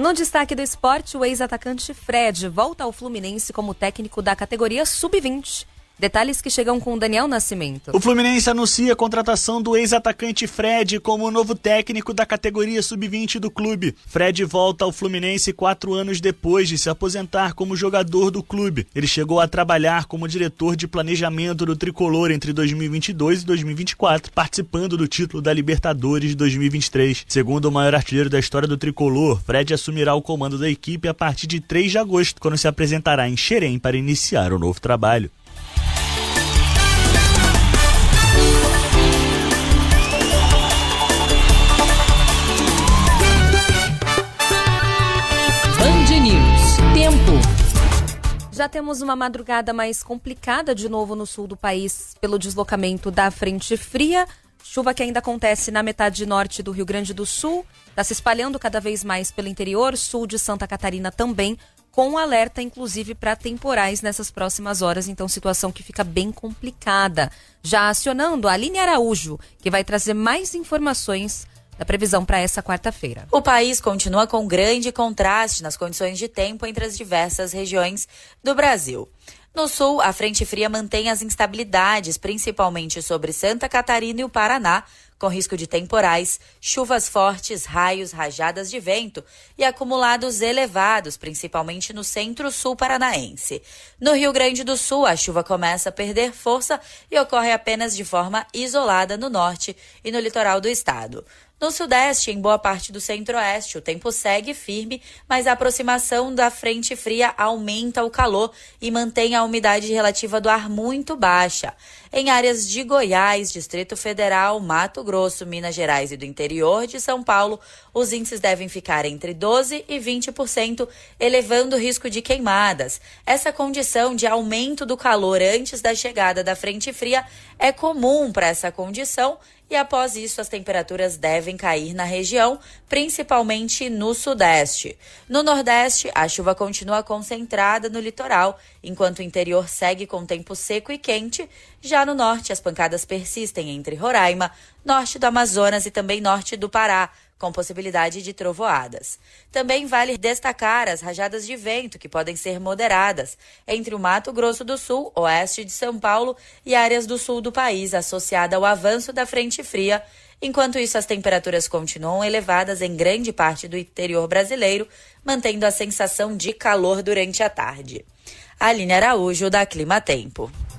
No destaque do esporte, o ex-atacante Fred volta ao Fluminense como técnico da categoria Sub-20. Detalhes que chegam com o Daniel Nascimento. O Fluminense anuncia a contratação do ex-atacante Fred como novo técnico da categoria Sub-20 do clube. Fred volta ao Fluminense 4 anos depois de se aposentar como jogador do clube. Ele chegou a trabalhar como diretor de planejamento do Tricolor entre 2022 e 2024, participando do título da Libertadores de 2023. Segundo o maior artilheiro da história do Tricolor, Fred assumirá o comando da equipe a partir de 3 de agosto, quando se apresentará em Xerém para iniciar o novo trabalho. Já temos uma madrugada mais complicada de novo no sul do país pelo deslocamento da frente fria. Chuva que ainda acontece na metade norte do Rio Grande do Sul. Está se espalhando cada vez mais pelo interior, sul de Santa Catarina também, com alerta inclusive para temporais nessas próximas horas. Então, situação que fica bem complicada. Já acionando a Aline Araújo, que vai trazer mais informações da previsão para essa quarta-feira. O país continua com grande contraste nas condições de tempo entre as diversas regiões do Brasil. No sul, a frente fria mantém as instabilidades, principalmente sobre Santa Catarina e o Paraná, com risco de temporais, chuvas fortes, raios, rajadas de vento e acumulados elevados, principalmente no centro-sul paranaense. No Rio Grande do Sul, a chuva começa a perder força e ocorre apenas de forma isolada no norte e no litoral do estado. No sudeste, em boa parte do centro-oeste, o tempo segue firme, mas a aproximação da frente fria aumenta o calor e mantém a umidade relativa do ar muito baixa. Em áreas de Goiás, Distrito Federal, Mato Grosso, Minas Gerais e do interior de São Paulo, os índices devem ficar entre 12% e 20%, elevando o risco de queimadas. Essa condição de aumento do calor antes da chegada da frente fria é comum para essa condição e após isso as temperaturas devem cair na região, principalmente no sudeste. No nordeste, a chuva continua concentrada no litoral, enquanto o interior segue com tempo seco e quente. Já no norte, as pancadas persistem entre Roraima, norte do Amazonas e também norte do Pará, com possibilidade de trovoadas. Também vale destacar as rajadas de vento, que podem ser moderadas, entre o Mato Grosso do Sul, oeste de São Paulo e áreas do sul do país, associada ao avanço da frente fria. Enquanto isso, as temperaturas continuam elevadas em grande parte do interior brasileiro, mantendo a sensação de calor durante a tarde. Aline Araújo, da Clima Tempo.